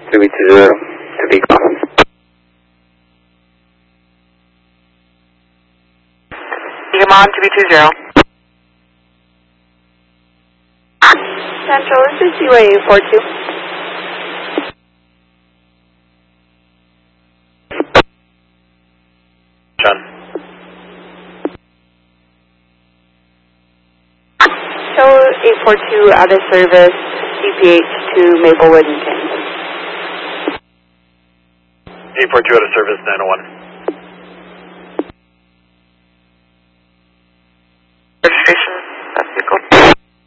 320 to Beacon. Beacon Mom, 320. Central, this is CYA42. John. Show 842 out of service, DPH to Maplewood and Kansas. 842 out of service, 901.